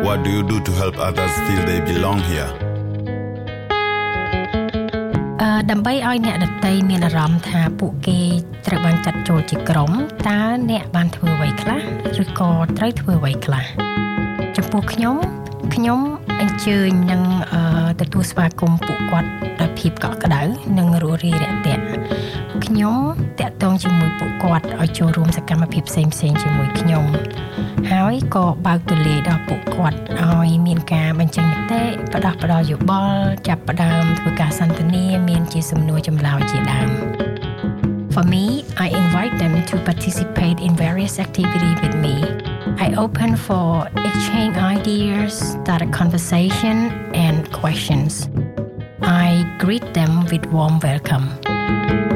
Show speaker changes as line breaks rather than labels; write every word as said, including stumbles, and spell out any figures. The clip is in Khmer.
what do you do to help others feel they belong here?
អឺដើម្បីឲ្យអ្នកដទៃមានអារម្មណ៍ថាពួកគេត្រូវបានចាត់ចូលជាក្រុមតើអ្នកបានធ្វើអ្វីខ្លះឬក៏ត្រូវធ្វើអ្វីខ្លះចំពោះខ្ញុំខ្ញុំអញ្ជើញនឹងទទួលស្វាគមន៍ពួកគាត់ដោយភាពកក់ក្ដៅនិងរួសរាយរាក់ទាក់ខ្ញុំតាក់ទងជាមួយពួកគាត់ឲ្យចូលរួមសកម្មភាពផ្សេងៗជាមួយខ្ញុំហើយក៏បើកទូលាយដល់ពួកគាត់ឲ្យមានការបញ្ចេញមតិផ្ដោះផ្ដល់យោបល់ចាប់ផ្ដើមធ្វើការសន្ទនាមានជាសំណួរចម្លើយជាដើម For me, I invite them to participate in various activities with me. I open for exchange ideas, start a conversation, and questions. I greet them with warm welcome.